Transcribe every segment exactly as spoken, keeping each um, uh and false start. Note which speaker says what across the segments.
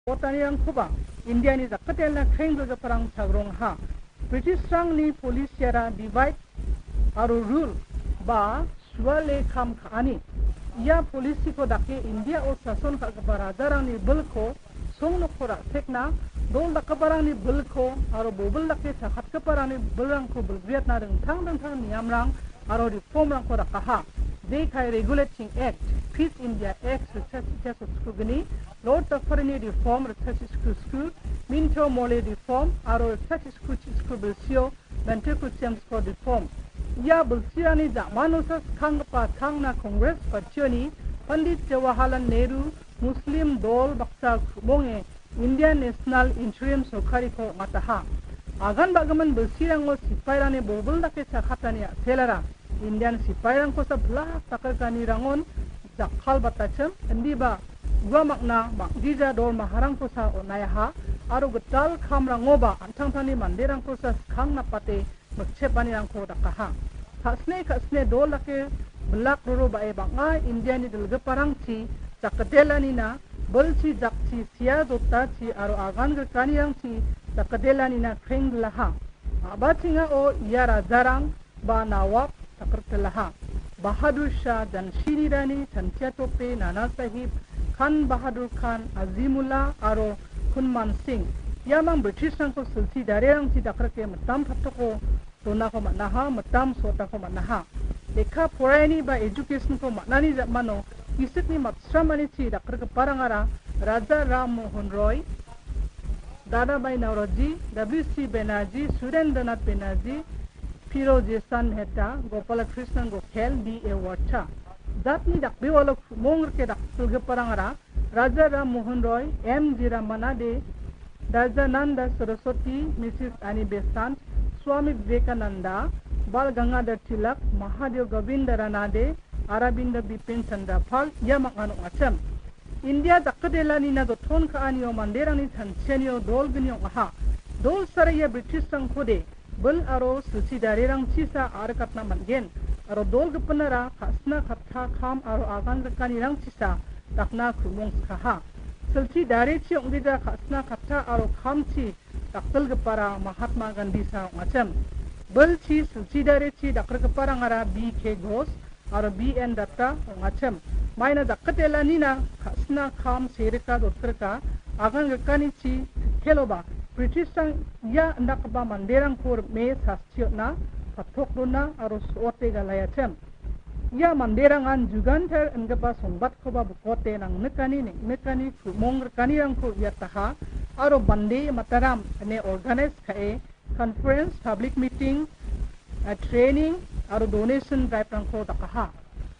Speaker 1: Otaniang kuba India ni zakatel na train do parang sagrong ha. British rang ni police yara divide aru rule ba suale kam khani. Ia polisi ko dake India o sason ka baradarang ni bulko song no khora tekna dol dak parang ni bulko aru bobul dake sakhat ka parang ni bulrang ko bulviat na deng thang deng thang niam rang aru reform rang ko rakaha. They kai regulating act Peace India Act research test skugni Lord the foreign reform research school minto mole reform aru research school school bilsio bante ku siam for reform ia bilsia ni zamanu sa khang pa thang na congress pachoni Pandit Jawaharlal Nehru Muslim dol baksa bonge Indian National Interim Sokhari ko mataha agan bagaman bilsiang o sipairane bobul dake sa khatani telara Indian sipairang ko sa blah takakani rangon jakhal batachem endi ba gua makna makdija dol maharang ko sa onayaha aru getal khamrango ba antangtani manderang ko sa khang napate mekchepani rang ko dakaha khasne khasne dol lake belak roro ba e banga Indian ni delge parang chi jakadelani na bolchi jakchi sia dotta chi aru agan ge kaniyang chi jakadelani na kheng laha abatinga o yara zarang ba nawab sakartelaha Bahadur Shah dan Shri Rani Chantia Tope Nana Sahib Khan Bahadur Khan Azimullah aro Kunman Singh yamang British nang ko sulsi darerang si dakrake matam phatoko tona ko manaha matam sota ko manaha lekha porani ba education ko manani mano isik ni matstramani si dakrake parangara Raja Ram Mohan Roy Dadabhai Naoroji W C Banerjee Surendranath Banerjee Firozesan Heta Gopala Krishnan Gokhel D A Wacha Zatni dak biwalok mongur ke dak sulge parangara Raja Ram Mohan Roy M G Ramanade Dajananda Saraswati Missus Annie Besant Swami Vivekananda Bal Gangadhar Tilak Mahadev Govinda Ranade Arabinda Bipin Chandra Pal yamak anu acem India dakkadelani na do thon ka anio manderani thanchenio dol gnio aha dol saraya British sang khode bel aro suci darerang cisa ar katna mangen aro dol gepenara khasna khatha kham aro agan rekani rang cisa takna khumong skhaha selci dare chi ongdija khasna khatha aro kham chi taktel gepara Mahatma Gandhi sa ngacem bel chi selci dare chi dakre gepara ngara B K Ghosh aro B N Datta ngacem maina dakkatela nina khasna kham serika dotreka agan rekani chi heloba British sang ya ndak ba manderang kur me sastio na pathok dona aro sote galaya chem ya manderang an jugantar engapa sombat ko ba bukote nang nekani nek nekani kumong rekani rang ko ya taha aro bande mataram ne organize khae conference public meeting a training aro donation drive rang ko takaha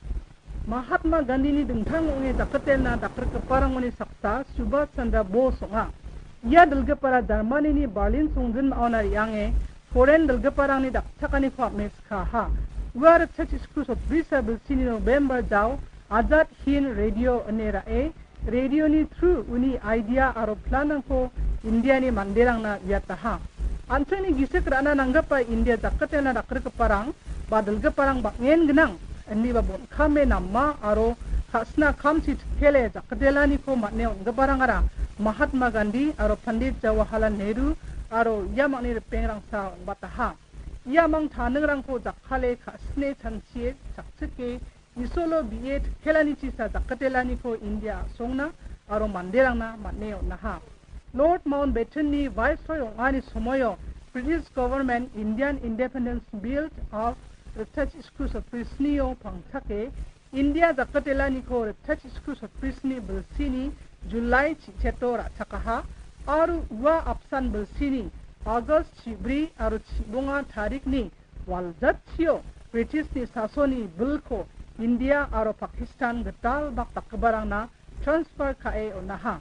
Speaker 1: Mahatma Gandhi ni dengthang onge dakatel na dakar keparang oni sakta Subhash Chandra Bose nga ia dalga para Germany ni Berlin sungzin maonar yange foreign dalga parang ni dak thakani khwa meska ha war chach school of brisa bilsini November jaw Azad Hind radio anera e radio ni through uni idea aro planan ko India ni manderang na yata ha anteni gisek rana nanggapa India dakate na dakar parang ba dalga parang bangen genang ani babon khame namma aro khasna khamsi thele jakadelani ko matne ngabarang ara Mahatma Gandhi aro Pandit Jawaharlal Nehru aro yamang ni pengrang sa bataha yamang thaneng rang ko jakhale khasne chanchie chakcheke isolo biet kelani chi sa jakatelani ko India songna aro manderang na matne naha Lord Mountbatten ni viceroy ngani somoyo British government Indian independence built of research schools of Prisnio pangthake India jakatelani ko research schools of Prisni Bilsini July Chetora Chakaha Aru Wa Apsan Bersini August Chibri Aru Chibunga Tarik ni Waljat Chio British ni Sasoni Bulko India Aru Pakistan Getal Bak Takbarang na Transfer Kae Onaha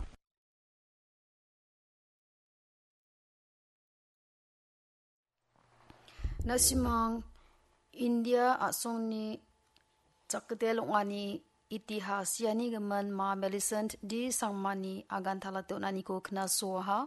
Speaker 2: Nasimang India Asong ni Chakatel Wani Itihas yani gaman ma Melisant di sangmani agan talato nani ko kna soha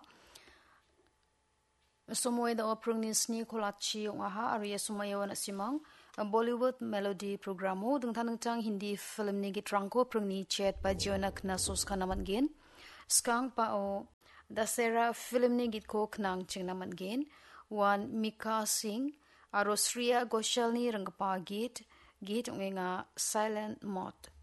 Speaker 2: somoy da oprung ni sni kolachi ngaha ariya sumayo na simang Bollywood melody programo dung tanang chang Hindi film ni gitrangko prung ni chat pa jona kna sos kanaman gen skang pao dasera film ni git ko knang chingnaman gen wan Mika Singh aro Sriya Ghoshal ni rangpa git git ungenga Silent Moth.